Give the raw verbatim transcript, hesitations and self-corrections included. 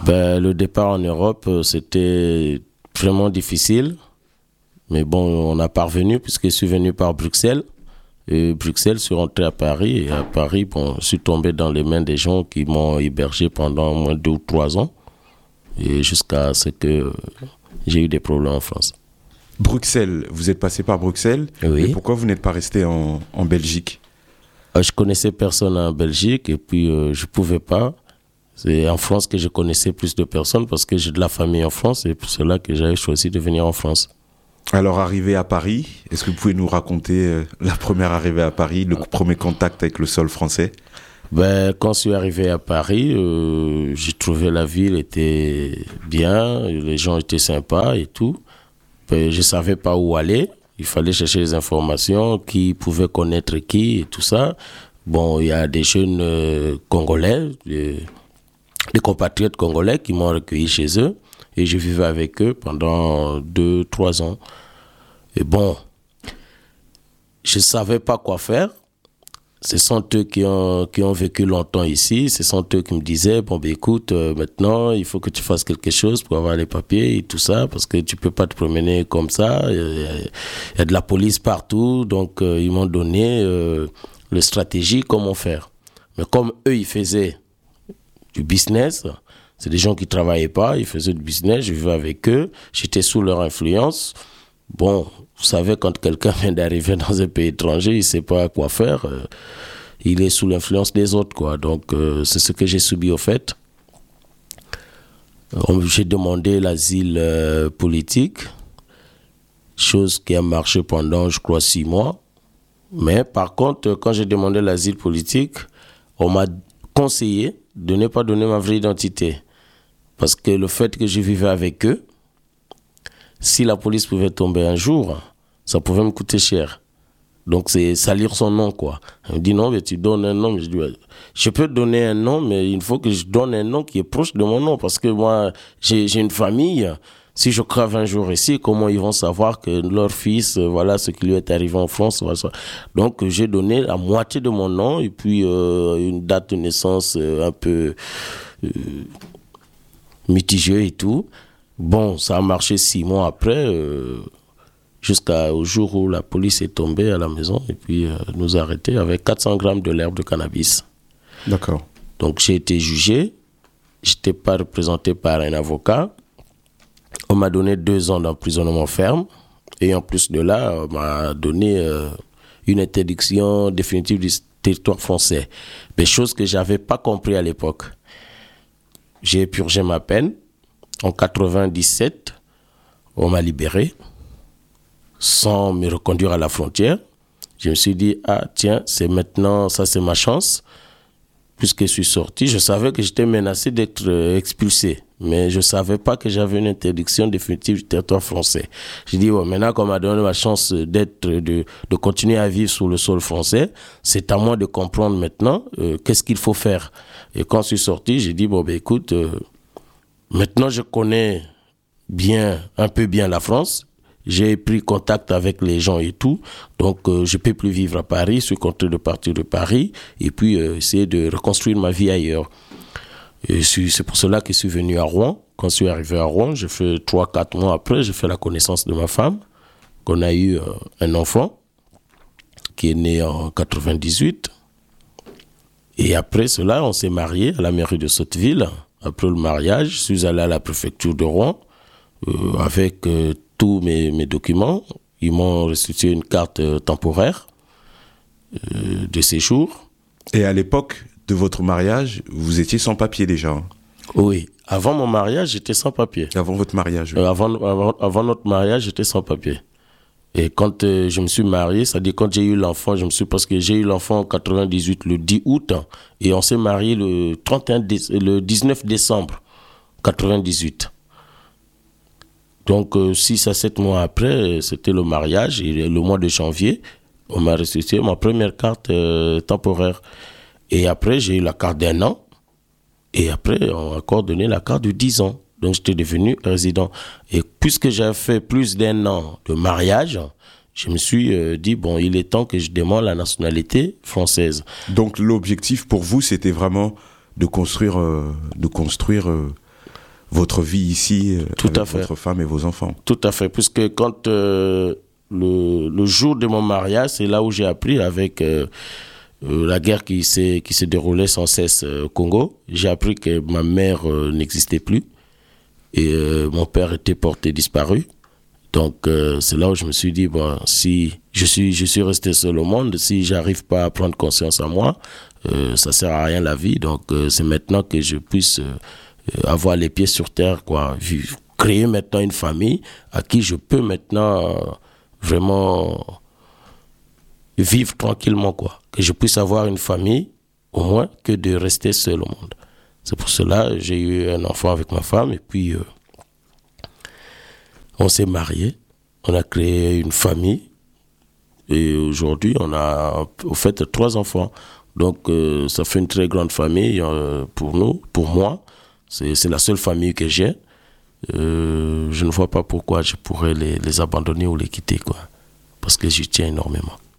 Ben, le départ en Europe, c'était vraiment difficile. Mais bon, on a parvenu puisque je suis venu par Bruxelles. Et Bruxelles, je suis rentré à Paris. Et à Paris, bon, je suis tombé dans les mains des gens qui m'ont hébergé pendant au moins deux ou trois ans. Et jusqu'à ce que j'ai eu des problèmes en France. Bruxelles, vous êtes passé par Bruxelles. Oui. Et pourquoi vous n'êtes pas resté en, en Belgique? Je connaissais personne en Belgique et puis euh, je ne pouvais pas. C'est en France que je connaissais plus de personnes parce que j'ai de la famille en France et pour cela que j'avais choisi de venir en France. Alors, arrivé à Paris, est-ce que vous pouvez nous raconter euh, la première arrivée à Paris, le premier contact avec le sol français? Ben, quand je suis arrivé à Paris, euh, j'ai trouvé la ville était bien, les gens étaient sympas et tout. Ben, je ne savais pas où aller. Il fallait chercher les informations, qui pouvait connaître qui et tout ça. Bon, il y a des jeunes euh, Congolais, des, des compatriotes congolais qui m'ont recueilli chez eux. Et je vivais avec eux pendant deux, trois ans. Et bon, je ne savais pas quoi faire. Ce sont eux qui ont, qui ont vécu longtemps ici. Ce sont eux qui me disaient, bon, ben écoute, euh, maintenant, il faut que tu fasses quelque chose pour avoir les papiers et tout ça, parce que tu ne peux pas te promener comme ça. Il y a, il y a de la police partout. Donc, euh, ils m'ont donné euh, la stratégie, comment faire. Mais comme eux, ils faisaient du business, c'est des gens qui ne travaillaient pas, ils faisaient du business, je vivais avec eux, j'étais sous leur influence. Bon, vous savez, quand quelqu'un vient d'arriver dans un pays étranger, il ne sait pas quoi faire, euh, il est sous l'influence des autres, quoi. Donc, euh, c'est ce que j'ai subi au fait. Euh, j'ai demandé l'asile euh, politique, chose qui a marché pendant, je crois, six mois. Mais par contre, quand j'ai demandé l'asile politique, on m'a conseillé de ne pas donner ma vraie identité. Parce que le fait que je vivais avec eux, si la police pouvait tomber un jour, ça pouvait me coûter cher. Donc c'est salir son nom, quoi. On me dit non, mais tu donnes un nom. Je dis, ouais, je peux donner un nom, mais il faut que je donne un nom qui est proche de mon nom. Parce que moi, j'ai, j'ai une famille. Si je crève un jour ici, comment ils vont savoir que leur fils, voilà ce qui lui est arrivé en France. Voilà. Donc j'ai donné la moitié de mon nom et puis euh, une date de naissance euh, un peu euh, mitigée et tout. Bon, ça a marché six mois après, euh, jusqu'au jour où la police est tombée à la maison et puis euh, nous a arrêtés avec quatre cents grammes de l'herbe de cannabis. D'accord. Donc j'ai été jugé, je n'étais pas représenté par un avocat. On m'a donné deux ans d'emprisonnement ferme et en plus de là, on m'a donné euh, une interdiction définitive du territoire français. Des choses que je n'avais pas compris à l'époque. J'ai purgé ma peine. En quatre-vingt-dix-sept, on m'a libéré sans me reconduire à la frontière. Je me suis dit, ah tiens, c'est maintenant, ça c'est ma chance. Puisque je suis sorti, je savais que j'étais menacé d'être expulsé. Mais je ne savais pas que j'avais une interdiction définitive du territoire français. J'ai dit, ouais, maintenant qu'on m'a donné ma chance d'être, de, de continuer à vivre sur le sol français, c'est à moi de comprendre maintenant euh, qu'est-ce qu'il faut faire. Et quand je suis sorti, j'ai dit, bon, ben écoute, euh, maintenant je connais bien, un peu bien la France. J'ai pris contact avec les gens et tout. Donc, euh, je ne peux plus vivre à Paris. Je suis contraint de partir de Paris et puis euh, essayer de reconstruire ma vie ailleurs. Et c'est pour cela que je suis venu à Rouen. Quand je suis arrivé à Rouen, j'ai fait trois quatre mois après, j'ai fait la connaissance de ma femme, qu'on a eu euh, un enfant qui est né en quatre-vingt-dix-huit. Et après cela, on s'est marié à la mairie de Sotteville. Après le mariage, je suis allé à la préfecture de Rouen euh, avec euh, tous mes, mes documents. Ils m'ont restitué une carte euh, temporaire euh, de séjour. Et à l'époque de votre mariage, vous étiez sans papier déjà, hein? Oui. Avant mon mariage, j'étais sans papier. Avant votre mariage, oui. euh, avant, avant, avant notre mariage, j'étais sans papier. Et quand euh, je me suis marié, c'est-à-dire quand j'ai eu l'enfant, je me suis parce que j'ai eu l'enfant en quatre-vingt-dix-huit, le dix août, et on s'est marié le trente et un dé- le dix-neuf décembre quatre-vingt-dix-huit. Donc euh, six à sept mois après, c'était le mariage, et le mois de janvier, on m'a restitué ma première carte euh, temporaire. Et après, j'ai eu la carte d'un an, et après, on m'a encore donné la carte de dix ans. Donc, j'étais devenu résident. Et puisque j'avais fait plus d'un an de mariage, je me suis euh, dit, bon, il est temps que je demande la nationalité française. Donc, l'objectif pour vous, c'était vraiment de construire, euh, de construire euh, votre vie ici euh, Tout avec à fait. votre femme et vos enfants. Tout à fait, puisque quand euh, le, le jour de mon mariage, c'est là où j'ai appris avec euh, euh, la guerre qui s'est, qui se déroulait sans cesse euh, au Congo, j'ai appris que ma mère euh, n'existait plus et euh, mon père était porté disparu. Donc euh, c'est là où je me suis dit, bon, si je suis, je suis resté seul au monde, si j'arrive pas à prendre conscience à moi, euh, ça sert à rien la vie. Donc euh, c'est maintenant que je puisse euh, avoir les pieds sur terre, quoi, vivre, créer maintenant une famille à qui je peux maintenant euh, vraiment vivre tranquillement, quoi. Que je puisse avoir une famille, au moins, que de rester seul au monde. C'est pour cela que j'ai eu un enfant avec ma femme et puis euh, on s'est mariés, on a créé une famille et aujourd'hui on a au fait trois enfants. Donc euh, ça fait une très grande famille euh, pour nous, pour moi. C'est, c'est la seule famille que j'ai. Euh, je ne vois pas pourquoi je pourrais les, les abandonner ou les quitter, quoi. Parce que j'y tiens énormément.